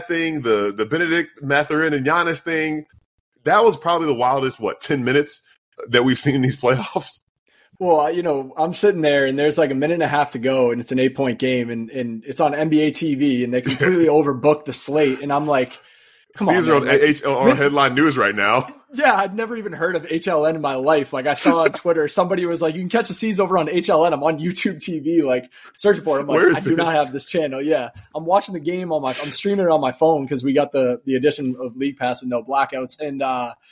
thing, the Benedict Mathurin and Giannis thing, that was probably the wildest, 10 minutes that we've seen in these playoffs? Well, I'm sitting there and there's like a minute and a half to go and it's an 8-point game and it's on NBA TV and they completely overbooked the slate. And I'm like, come on, on headline news right now. Yeah, I'd never even heard of HLN in my life. Like I saw on Twitter, somebody was like, you can catch the C's over on HLN. I'm on YouTube TV, like searching for it. I'm like, I do not have this channel. Yeah. I'm watching the game I'm streaming it on my phone because we got the edition of League Pass with no blackouts. And,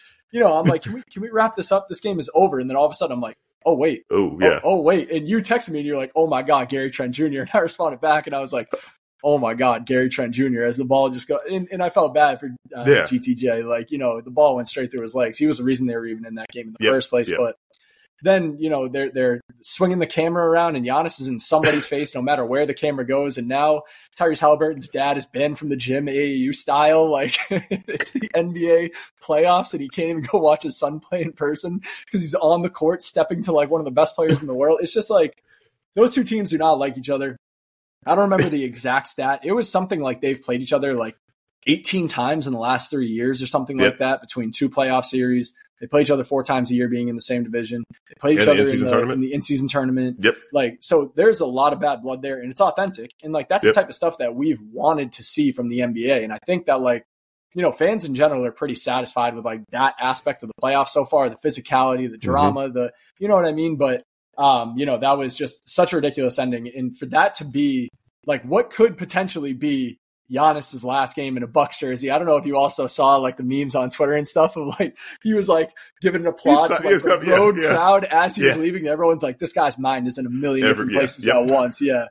I'm like, can we wrap this up? This game is over. And then all of a sudden I'm like, oh, wait. Oh, yeah. Oh, wait. And you texted me and you're like, oh my God, Gary Trent Jr. And I responded back and I was like, oh my God, Gary Trent Jr. as the ball just go. And I felt bad for GTJ. Like, the ball went straight through his legs. He was the reason they were even in that game in the first place. But then, they're swinging the camera around and Giannis is in somebody's face no matter where the camera goes. And now Tyrese Halliburton's dad is banned from the gym, AAU style. Like it's the NBA playoffs and he can't even go watch his son play in person because he's on the court stepping to like one of the best players in the world. It's just like those two teams do not like each other. I don't remember the exact stat. It was something like they've played each other like 18 times in the last 3 years or something like that between two playoff series. They play each other 4 times a year being in the same division. They play each other in the in-season tournament. Yep. Like, so there's a lot of bad blood there and it's authentic. And like, that's the type of stuff that we've wanted to see from the NBA. And I think that like, fans in general are pretty satisfied with like that aspect of the playoffs so far, the physicality, the drama, you know what I mean? But that was just such a ridiculous ending. And for that to be like what could potentially be Giannis's last game in a Bucks jersey. I don't know if you also saw like the memes on Twitter and stuff of like he was like giving an applaud to like the road crowd as he was leaving. And everyone's like, this guy's mind is in a million different places at once. Yeah.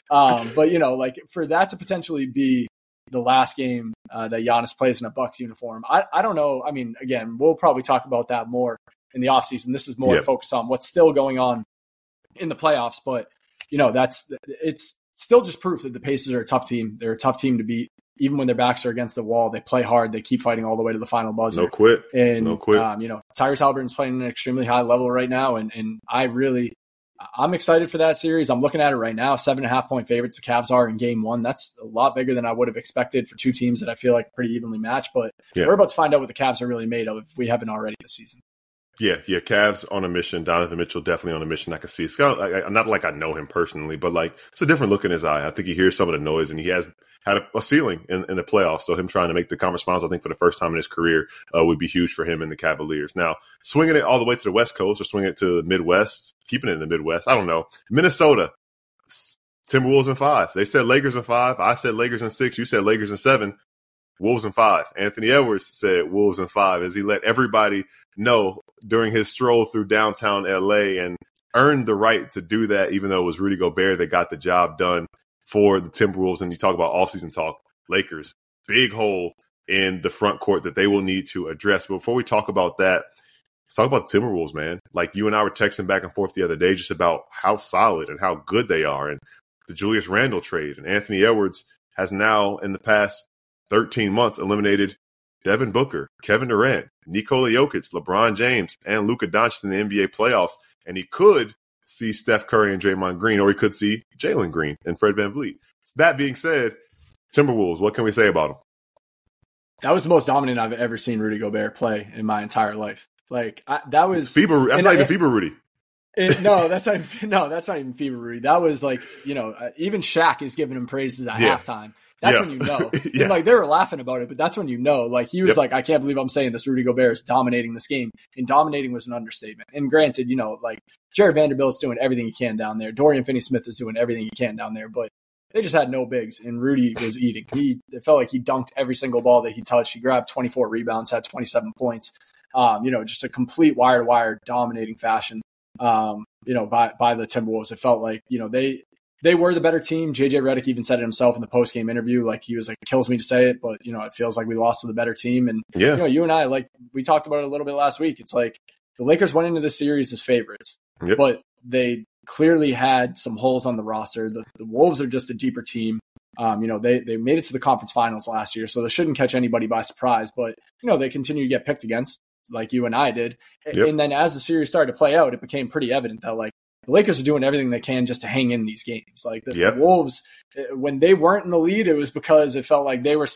But like for that to potentially be the last game that Giannis plays in a Bucks uniform, I don't know. I mean, again, we'll probably talk about that more in the offseason. This is more focused on what's still going on in the playoffs. But, it's still just proof that the Pacers are a tough team. They're a tough team to beat. Even when their backs are against the wall, they play hard. They keep fighting all the way to the final buzzer. No quit. Tyrese Halliburton's playing at an extremely high level right now. And I'm excited for that series. I'm looking at it right now. 7.5-point favorites the Cavs are in game 1. That's a lot bigger than I would have expected for two teams that I feel like are pretty evenly matched. But we're about to find out what the Cavs are really made of if we haven't already this season. Yeah. Cavs on a mission. Donovan Mitchell definitely on a mission. I can see. It's kind of like, not like I know him personally, but like it's a different look in his eye. I think he hears some of the noise, and he has had a ceiling in the playoffs. So him trying to make the conference finals, I think for the first time in his career, would be huge for him and the Cavaliers. Now, swinging it all the way to the West Coast or swinging it to the Midwest, keeping it in the Midwest, I don't know. Minnesota, Timberwolves in 5. They said Lakers in 5. I said Lakers in 6. You said Lakers in 7. Wolves in 5. Anthony Edwards said Wolves in 5 as he let everybody know during his stroll through downtown LA and earned the right to do that, even though it was Rudy Gobert that got the job done for the Timberwolves. And you talk about offseason talk, Lakers, big hole in the front court that they will need to address. But before we talk about that, let's talk about the Timberwolves, man. Like you and I were texting back and forth the other day just about how solid and how good they are, and the Julius Randle trade. And Anthony Edwards has now, in the past 13 months, eliminated Devin Booker, Kevin Durant, Nikola Jokic, LeBron James, and Luka Doncic in the NBA playoffs. And he could see Steph Curry and Draymond Green, or he could see Jalen Green and Fred VanVleet. So that being said, Timberwolves, what can we say about them? That was the most dominant I've ever seen Rudy Gobert play in my entire life. Like that was FIBA. That's not even FIBA Rudy. No, that's not even FIBA Rudy. That was like, even Shaq is giving him praises at halftime. That's when you know. And like they were laughing about it, but that's when you know. Like he was like, I can't believe I'm saying this. Rudy Gobert is dominating this game. And dominating was an understatement. And granted, like Jared Vanderbilt's doing everything he can down there. Dorian Finney-Smith is doing everything he can down there. But they just had no bigs, and Rudy was eating. It felt like he dunked every single ball that he touched. He grabbed 24 rebounds, had 27 points. Just a complete wire-to-wire dominating fashion. By the Timberwolves. It felt like, they were the better team. JJ Redick even said it himself in the post-game interview. Like he was like, it kills me to say it, but it feels like we lost to the better team. And you and I, like we talked about it a little bit last week. It's like the Lakers went into this series as favorites, but they clearly had some holes on the roster. The Wolves are just a deeper team. They made it to the conference finals last year, so they shouldn't catch anybody by surprise, but they continue to get picked against like you and I did. And then as the series started to play out, it became pretty evident that like the Lakers are doing everything they can just to hang in these games. Like the Wolves, when they weren't in the lead, it was because it felt like they were